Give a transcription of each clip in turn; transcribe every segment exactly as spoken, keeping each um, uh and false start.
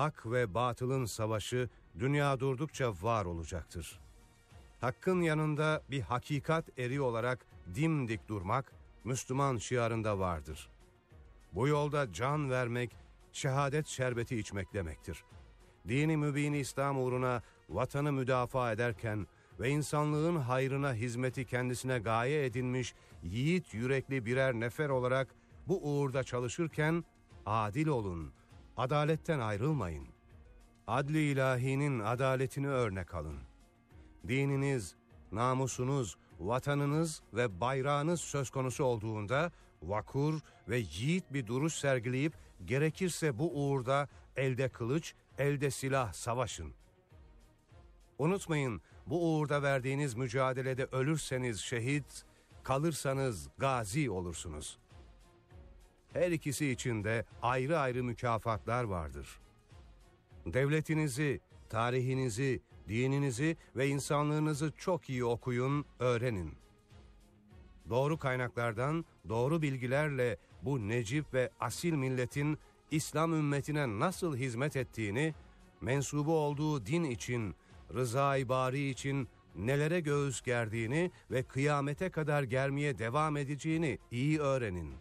hak ve batılın savaşı dünya durdukça var olacaktır. Hakkın yanında bir hakikat eri olarak dimdik durmak, Müslüman şiarında vardır. Bu yolda can vermek, şehadet şerbeti içmek demektir. Dini mübin İslam uğruna vatanı müdafaa ederken ve insanlığın hayrına hizmeti kendisine gaye edinmiş yiğit yürekli birer nefer olarak bu uğurda çalışırken adil olun, adaletten ayrılmayın. Adli ilahinin adaletini örnek alın. Dininiz, namusunuz, vatanınız ve bayrağınız söz konusu olduğunda vakur ve yiğit bir duruş sergileyip gerekirse bu uğurda elde kılıç, elde silah savaşın. Unutmayın, bu uğurda verdiğiniz mücadelede ölürseniz şehit, kalırsanız gazi olursunuz. Her ikisi için de ayrı ayrı mükafatlar vardır. Devletinizi, tarihinizi, dininizi ve insanlığınızı çok iyi okuyun, öğrenin. Doğru kaynaklardan, doğru bilgilerle bu necip ve asil milletin İslam ümmetine nasıl hizmet ettiğini, mensubu olduğu din için, rıza-i bari için nelere göğüs gerdiğini ve kıyamete kadar germeye devam edeceğini iyi öğrenin.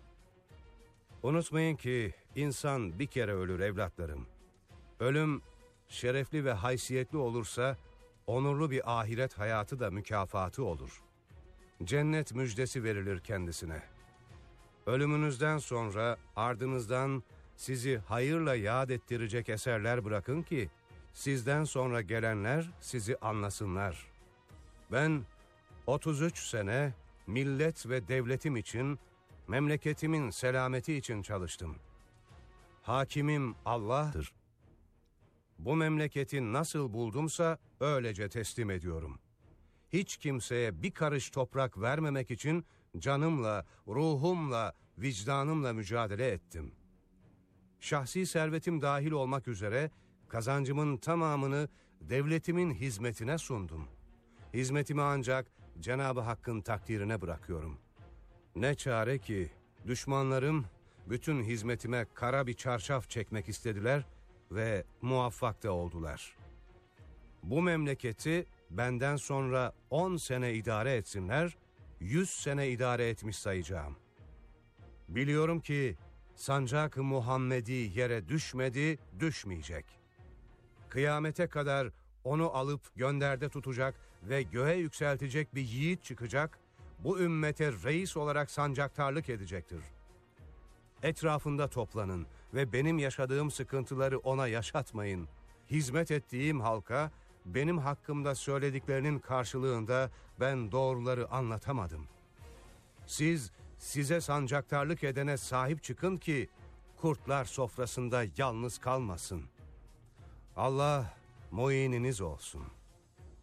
Unutmayın ki insan bir kere ölür evlatlarım. Ölüm şerefli ve haysiyetli olursa onurlu bir ahiret hayatı da mükafatı olur. Cennet müjdesi verilir kendisine. Ölümünüzden sonra ardınızdan sizi hayırla yad ettirecek eserler bırakın ki sizden sonra gelenler sizi anlasınlar. Ben otuz üç sene millet ve devletim için, memleketimin selameti için çalıştım. Hakimim Allah'tır. Bu memleketi nasıl buldumsa öylece teslim ediyorum. Hiç kimseye bir karış toprak vermemek için canımla, ruhumla, vicdanımla mücadele ettim. Şahsi servetim dahil olmak üzere kazancımın tamamını devletimin hizmetine sundum. Hizmetimi ancak Cenab-ı Hakk'ın takdirine bırakıyorum. Ne çare ki düşmanlarım bütün hizmetime kara bir çarşaf çekmek istediler ve muvaffak da oldular. Bu memleketi benden sonra on sene idare etsinler, yüz sene idare etmiş sayacağım. Biliyorum ki sancak-ı Muhammedi yere düşmedi, düşmeyecek. Kıyamete kadar onu alıp gönderde tutacak ve göğe yükseltecek bir yiğit çıkacak, bu ümmete reis olarak sancaktarlık edecektir. Etrafında toplanın ve benim yaşadığım sıkıntıları ona yaşatmayın. Hizmet ettiğim halka benim hakkımda söylediklerinin karşılığında ben doğruları anlatamadım. Siz size sancaktarlık edene sahip çıkın ki kurtlar sofrasında yalnız kalmasın. Allah muininiz olsun.